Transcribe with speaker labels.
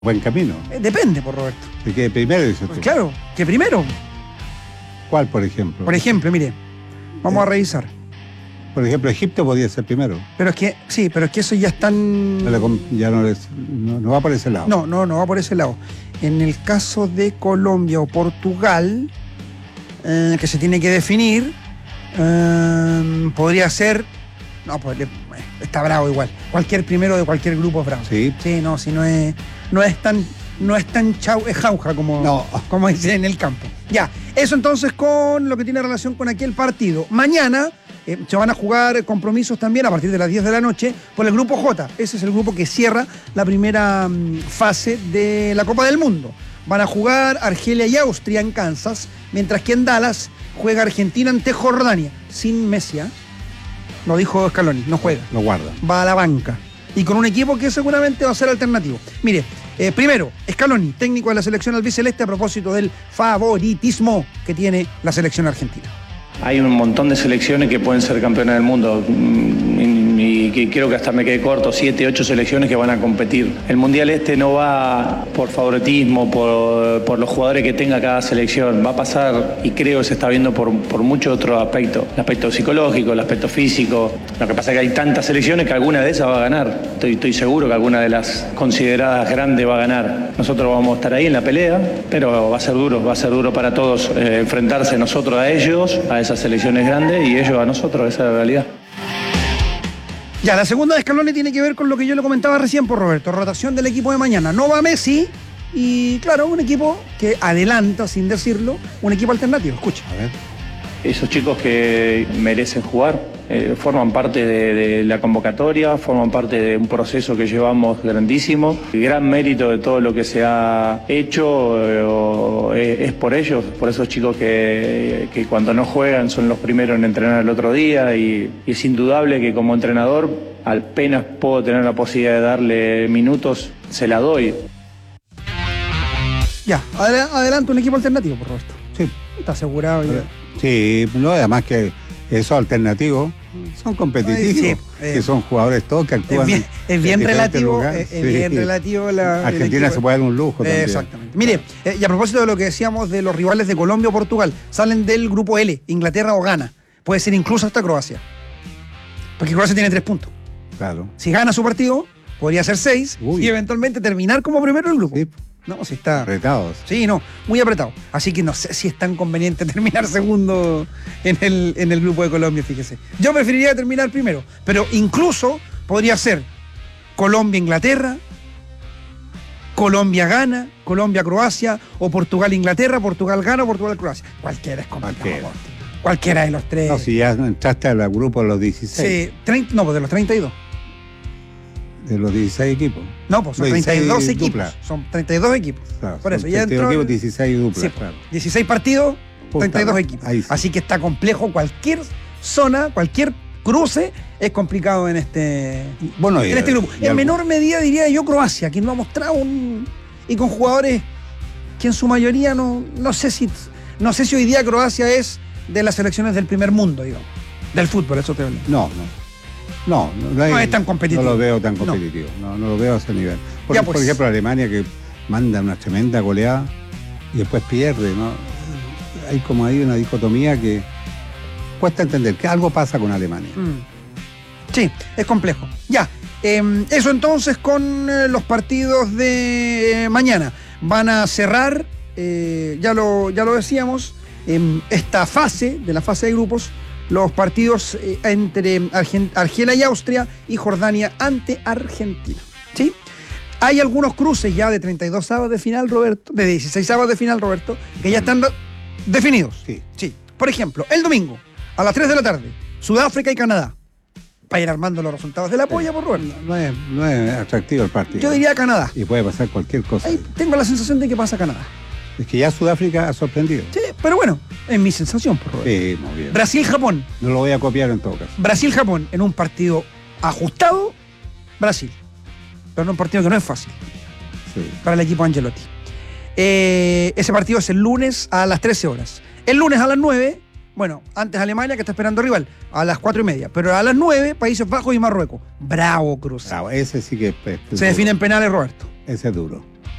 Speaker 1: buen camino.
Speaker 2: Depende, por Roberto.
Speaker 1: ¿De qué primero dices
Speaker 2: Pues
Speaker 1: tú?
Speaker 2: claro, que primero.
Speaker 1: ¿Cuál, por ejemplo?
Speaker 2: Por ejemplo, mire, vamos a revisar.
Speaker 1: Por ejemplo, Egipto podría ser primero.
Speaker 2: Pero es que, sí, pero es que eso ya están...
Speaker 1: Ya no va por ese lado.
Speaker 2: No va por ese lado. En el caso de Colombia o Portugal, que se tiene que definir, podría ser... No, pues está bravo igual. Cualquier primero de cualquier grupo es bravo.
Speaker 1: Sí.
Speaker 2: Sí, no, si no es tan jauja como dicen en el campo. Ya, eso entonces con lo que tiene relación con aquel partido. Mañana se van a jugar compromisos también a partir de las 10 de la noche por el grupo J. Ese es el grupo que cierra la primera fase de la Copa del Mundo. Van a jugar Argelia y Austria en Kansas, mientras que en Dallas juega Argentina ante Jordania, sin Messi. Lo dijo Scaloni, no juega.
Speaker 1: Lo guarda.
Speaker 2: Va a la banca. Y con un equipo que seguramente va a ser alternativo. Mire, primero, Scaloni, técnico de la selección albiceleste, a propósito del favoritismo que tiene la selección argentina.
Speaker 3: Hay un montón de selecciones que pueden ser campeonas del mundo y que creo que hasta me quedé corto, 7, 8 selecciones que van a competir. El Mundial este no va por favoritismo, por los jugadores que tenga cada selección. Va a pasar, y creo que se está viendo por muchos otros aspectos. El aspecto psicológico, el aspecto físico. Lo que pasa es que hay tantas selecciones que alguna de esas va a ganar. Estoy seguro que alguna de las consideradas grandes va a ganar. Nosotros vamos a estar ahí en la pelea, pero va a ser duro para todos enfrentarse nosotros a ellos, a esas selecciones grandes, y ellos a nosotros. Esa es la realidad.
Speaker 2: Ya, la segunda de Scaloni tiene que ver con lo que yo le comentaba recién por Roberto, rotación del equipo de mañana. No va Messi y, claro, un equipo que adelanta, sin decirlo, un equipo alternativo. Escucha.
Speaker 1: A ver.
Speaker 3: Esos chicos que merecen jugar forman parte de la convocatoria, forman parte de un proceso que llevamos grandísimo. El gran mérito de todo lo que se ha hecho es por ellos, por esos chicos que cuando no juegan son los primeros en entrenar el otro día, y es indudable que como entrenador, apenas puedo tener la posibilidad de darle minutos, se la doy.
Speaker 2: Ya, adelanta un equipo alternativo, por Roberto.
Speaker 1: Sí.
Speaker 2: Está asegurado ya.
Speaker 1: Sí, no, además que esos alternativos son competitivos,
Speaker 2: Sí,
Speaker 1: que son jugadores todos que actúan
Speaker 2: es bien
Speaker 1: en
Speaker 2: relativo,
Speaker 1: lugares.
Speaker 2: es bien relativo la...
Speaker 1: Argentina se puede dar un lujo también.
Speaker 2: Exactamente. Mire, y a propósito de lo que decíamos de los rivales de Colombia o Portugal, salen del grupo L, Inglaterra o Ghana. Puede ser incluso hasta Croacia. Porque Croacia tiene 3 puntos.
Speaker 1: Claro.
Speaker 2: Si gana su partido, podría ser 6
Speaker 1: Uy.
Speaker 2: y eventualmente terminar como primero del grupo.
Speaker 1: Sí.
Speaker 2: No, si está...
Speaker 1: Retados.
Speaker 2: Sí, no, muy apretado. Así que no sé si es tan conveniente terminar segundo en el grupo de Colombia, fíjese. Yo preferiría terminar primero, pero incluso podría ser Colombia-Inglaterra, Colombia-Ghana, Colombia-Croacia, o Portugal-Inglaterra, Portugal-Ghana o Portugal-Croacia. Cualquiera es complicado. Cualquiera de los 3.
Speaker 1: No, si ya entraste al grupo de los 16.
Speaker 2: Sí, pues de los 32.
Speaker 1: De los 16 equipos.
Speaker 2: No, pues son
Speaker 1: 16
Speaker 2: 32 equipos.
Speaker 1: duplas.
Speaker 2: Son 32 equipos.
Speaker 1: Claro,
Speaker 2: Por eso,
Speaker 1: son
Speaker 2: ya
Speaker 1: 32
Speaker 2: entró...
Speaker 1: equipos, 16 duplas,
Speaker 2: Sí,
Speaker 1: claro.
Speaker 2: 16 partidos, 32 equipos.
Speaker 1: Ahí sí.
Speaker 2: Así que está complejo. Cualquier zona, cualquier cruce es complicado en este grupo. En menor medida diría yo Croacia, quien nos ha mostrado y con jugadores que en su mayoría no sé si hoy día Croacia es de las selecciones del primer mundo, digamos. Del fútbol, eso te hablo.
Speaker 1: No
Speaker 2: es tan competitivo.
Speaker 1: No lo veo tan competitivo. No lo veo a ese nivel. Por ejemplo, Alemania, que manda una tremenda goleada y después pierde, ¿no? Hay una dicotomía que cuesta entender que algo pasa con Alemania.
Speaker 2: Sí, es complejo. Ya, eso entonces con los partidos de mañana. Van a cerrar, ya lo decíamos, esta fase, de la fase de grupos, los partidos entre Argelia y Austria y Jordania ante Argentina. ¿Sí? Hay algunos cruces ya de 32 avos de final, Roberto, de 16 avos de final, Roberto, que ya están definidos.
Speaker 1: Sí.
Speaker 2: Por ejemplo, el domingo, a las 3 de la tarde, Sudáfrica y Canadá. Para ir armando los resultados de la polla, por Roberto.
Speaker 1: No es atractivo el partido.
Speaker 2: Yo diría Canadá.
Speaker 1: Y puede pasar cualquier cosa.
Speaker 2: Ahí tengo la sensación de que pasa Canadá.
Speaker 1: Es que ya Sudáfrica ha sorprendido.
Speaker 2: Sí, pero bueno, es mi sensación, por Roberto.
Speaker 1: Sí, muy bien.
Speaker 2: Brasil-Japón.
Speaker 1: No lo voy a copiar en todo caso.
Speaker 2: Brasil-Japón en un partido ajustado, Brasil. Pero en un partido que no es fácil para el equipo Ancelotti. Ese partido es el lunes a las 13 horas. El lunes a las 9, bueno, antes Alemania, que está esperando rival, a las 4:30. Pero a las 9, Países Bajos y Marruecos. Bravo, Cruz.
Speaker 1: Bravo, ese sí que es
Speaker 2: Se define en penales, Roberto.
Speaker 1: Ese es duro.